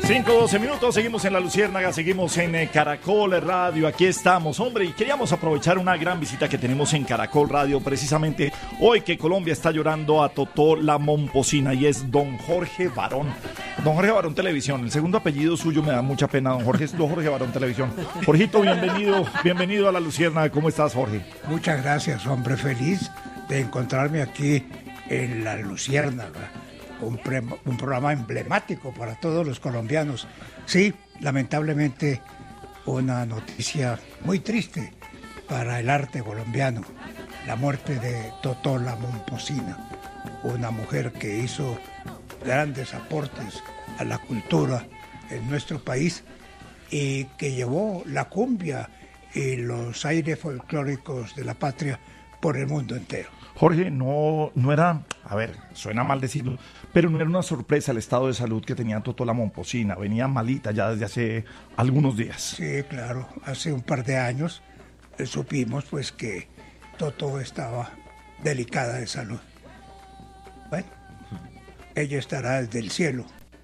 5:12, seguimos en La Luciérnaga, seguimos en Caracol Radio, aquí estamos, hombre, y queríamos aprovechar una gran visita que tenemos en Caracol Radio, precisamente hoy que Colombia está llorando a Totó la Momposina, y es don Jorge Barón. Don Jorge Barón Televisión, el segundo apellido suyo me da mucha pena, don Jorge, es don Jorge Barón Televisión. Jorgito, bienvenido a La Luciérnaga, ¿cómo estás, Jorge? Muchas gracias, hombre, feliz de encontrarme aquí en La Luciérnaga. Un programa emblemático para todos los colombianos. Sí, lamentablemente una noticia muy triste para el arte colombiano, la muerte de Totó la Momposina, una mujer que hizo grandes aportes a la cultura en nuestro país y que llevó la cumbia y los aires folclóricos de la patria por el mundo entero. Jorge, no era, a ver, suena mal decirlo, pero no era una sorpresa el estado de salud que tenía Totó la Momposina, venía malita ya desde hace algunos días. Sí, claro, hace un par de años supimos pues que Totó estaba delicada de salud. Bueno, ella estará desde el cielo,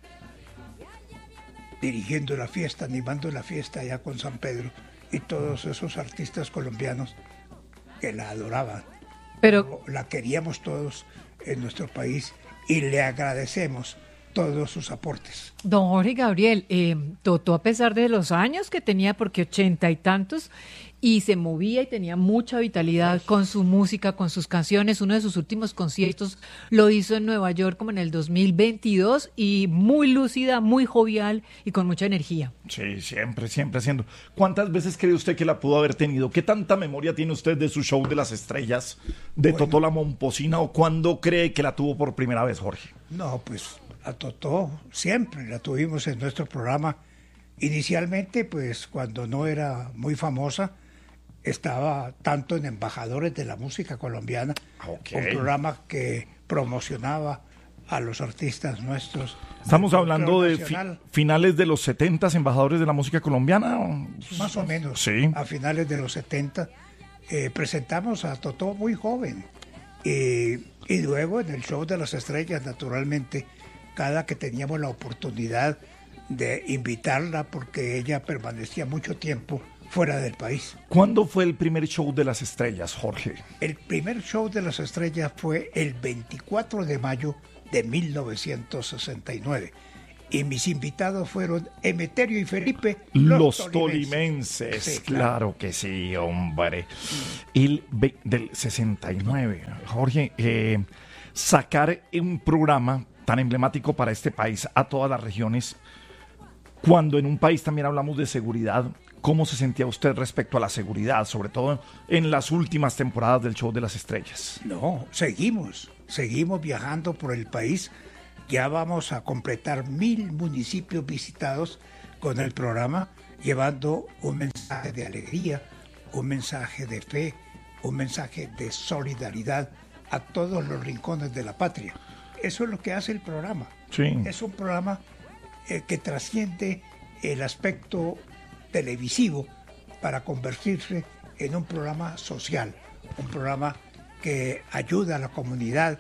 dirigiendo la fiesta, animando la fiesta allá con San Pedro y todos esos artistas colombianos que la adoraban. Pero la queríamos todos en nuestro país y le agradecemos todos sus aportes. Don Jorge Gabriel, Totó, a pesar de los años que tenía, porque 80 y tantos, y se movía y tenía mucha vitalidad con su música, con sus canciones. Uno de sus últimos conciertos lo hizo en Nueva York como en el 2022 y muy lúcida, muy jovial y con mucha energía. Sí, siempre haciendo. ¿Cuántas veces cree usted que la pudo haber tenido? ¿Qué tanta memoria tiene usted de su show de las estrellas de Totó la Momposina, o cuándo cree que la tuvo por primera vez, Jorge? No, pues a Totó siempre la tuvimos en nuestro programa. Inicialmente, pues cuando no era muy famosa, estaba tanto en Embajadores de la Música Colombiana, un programa que promocionaba a los artistas nuestros. Estamos hablando de finales de los 70, Embajadores de la Música Colombiana. Más o menos, sí. A finales de los 70 presentamos a Totó muy joven. Y luego en el show de las estrellas, naturalmente, cada que teníamos la oportunidad de invitarla, porque ella permanecía mucho tiempo fuera del país. ¿Cuándo fue el primer show de las estrellas, Jorge? El primer show de las estrellas fue el 24 de mayo de 1969. Y mis invitados fueron Emeterio y Felipe, los tolimenses. Sí, claro que sí, hombre. Del 69. Jorge, sacar un programa tan emblemático para este país a todas las regiones, cuando en un país también hablamos de seguridad, ¿cómo se sentía usted respecto a la seguridad, sobre todo en las últimas temporadas del show de las estrellas? No, seguimos viajando por el país. Ya vamos a completar 1,000 municipios visitados con el programa, llevando un mensaje de alegría, un mensaje de fe, un mensaje de solidaridad a todos los rincones de la patria. Eso es lo que hace el programa. Sí. Es un programa que trasciende el aspecto televisivo para convertirse en un programa social, un programa que ayuda a la comunidad,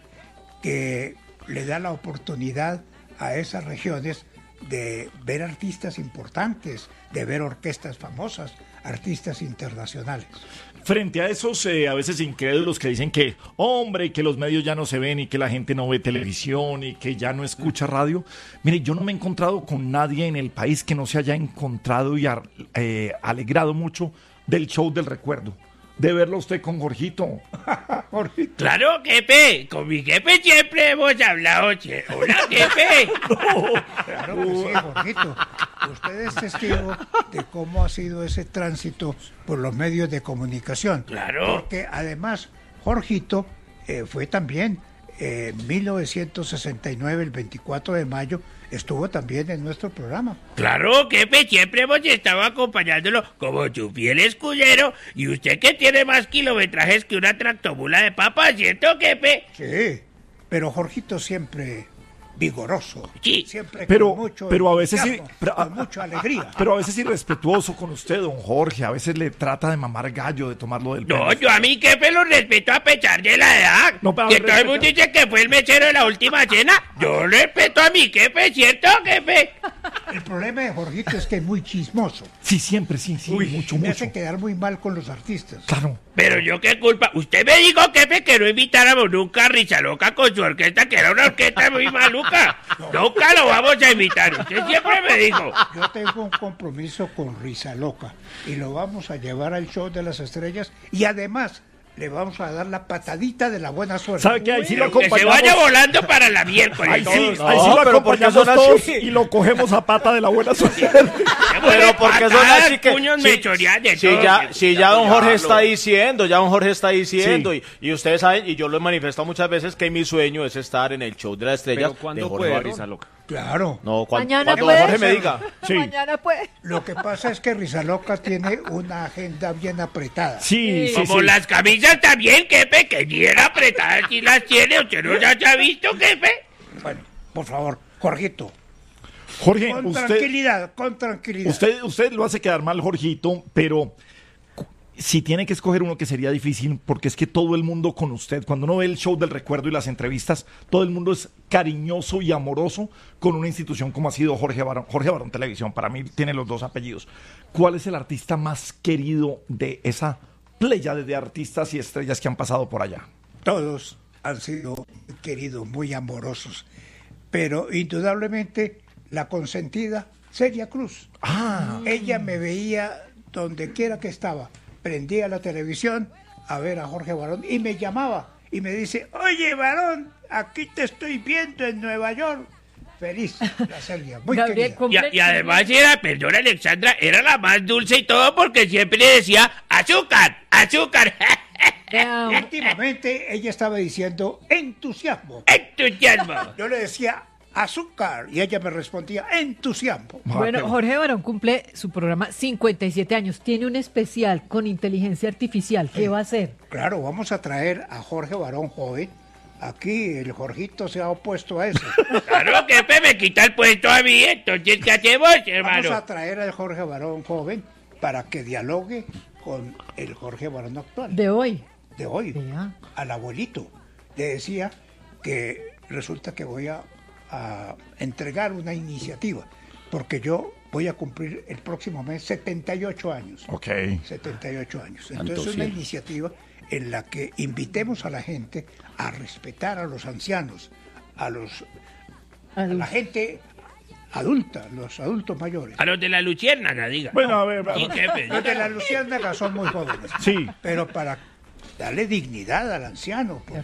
que le da la oportunidad a esas regiones de ver artistas importantes, de ver orquestas famosas, artistas internacionales. Frente a esos a veces incrédulos que dicen que, hombre, que los medios ya no se ven y que la gente no ve televisión y que ya no escucha radio, mire, yo no me he encontrado con nadie en el país que no se haya encontrado y alegrado mucho del show del recuerdo. De verlo usted con Jorgito. Jorgito. Claro, jefe, con mi jefe siempre hemos hablado. Hola, jefe. No. Claro que sí, Jorgito. Usted es testigo de cómo ha sido ese tránsito por los medios de comunicación. Claro. Porque además, Jorgito fue también, en 1969, el 24 de mayo, estuvo también en nuestro programa. Claro, jefe, siempre hemos estado acompañándolo como su fiel escudero, y usted que tiene más kilometrajes que una tractomula de papa, ¿cierto, jefe? Sí, pero Jorgito siempre vigoroso, sí, siempre pero, con mucho pero a veces con mucha alegría. Pero a veces irrespetuoso con usted, don Jorge, a veces le trata de mamar gallo, de tomarlo del pelo. No, yo a mi jefe lo respeto a pesar de la edad. No, que todo el mundo dice que fue el mesero de la última cena. Yo respeto a mi jefe, ¿cierto, jefe? El problema de Jorgito es que es muy chismoso. Sí, siempre, sí, mucho, Me mucho. hace quedar muy mal con los artistas. Claro. Pero yo qué culpa. Usted me dijo, jefe, que no invitáramos nunca a Rizaloca con su orquesta, que era una orquesta muy maluca. Nunca lo vamos a invitar. Usted siempre me dijo. Yo tengo un compromiso con Rizaloca y lo vamos a llevar al show de las estrellas y además le vamos a dar la patadita de la buena suerte. ¿Sabe qué? Ahí sí lo Que se acompañamos. vaya volando para la miércoles. Ahí sí, No, ahí sí lo pero ¿por qué acompañamos son todos así? y lo cogemos a pata de la buena suerte. Pero porque son así que Puños si, me chorean de si todo. ya don Jorge está diciendo, Sí. y ustedes saben, y yo lo he manifestado muchas veces, que mi sueño es estar en el show de las estrellas Pero ¿cuándo de Jorge puede, Barón. Rizaloca? Claro. No, Mañana cuando puede. don Jorge me diga. Sí, Mañana pues. Lo que pasa es que Rizaloca tiene una agenda bien apretada. sí, sí. Como sí. las camisas también, jefe, que bien apretadas si las tiene. ¿Usted no las ha visto, jefe? Bueno, por favor, Jorgito, Jorge, con usted, tranquilidad, con tranquilidad. usted lo hace quedar mal, Jorgito, pero si tiene que escoger uno que sería difícil, porque es que todo el mundo con usted, cuando uno ve el show del recuerdo y las entrevistas, todo el mundo es cariñoso y amoroso con una institución como ha sido Jorge Barón Televisión. Para mí tiene los dos apellidos. ¿Cuál es el artista más querido de esa pléyade de artistas y estrellas que han pasado por allá? Todos han sido queridos, muy amorosos, pero indudablemente la consentida, Celia Cruz. Ella me veía donde quiera que estaba, prendía la televisión a ver a Jorge Barón y me llamaba y me dice, oye Barón, aquí te estoy viendo en Nueva York. Feliz, la Celia, muy Gabriel, querida. Y además era, perdón Alexandra, era la más dulce y todo porque siempre le decía, azúcar, azúcar. Últimamente ella estaba diciendo entusiasmo. Entusiasmo. Yo le decía azúcar y ella me respondía entusiasmo. Bueno, Jorge Barón cumple su programa 57 años. Tiene un especial con inteligencia artificial. ¿Qué va a hacer? Claro, vamos a traer a Jorge Barón joven. Aquí el Jorgito se ha opuesto a eso. Claro, jefe, me quita el puesto a mí, entonces ¿qué hacemos, Vamos hermano? a traer al Jorge Barón joven para que dialogue con el Jorge Barón actual De hoy. de hoy. Vea. Al abuelito le decía que resulta que voy a entregar una iniciativa porque yo voy a cumplir el próximo mes 78 años. Ok. 78 años. Santo Entonces una cielo. iniciativa en la que invitemos a la gente a respetar a los ancianos, a la gente adulta, los adultos mayores. A los de la luciérnaga, diga. Bueno, a ver, Sí, jefe. Los de la luciérnaga son muy jóvenes. Sí. Pero para darle dignidad al anciano, por